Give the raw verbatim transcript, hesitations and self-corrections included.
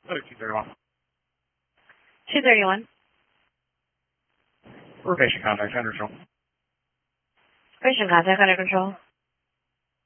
Oh, two thirty-one. two thirty-one. For patient contact, under control. Patient contact under control.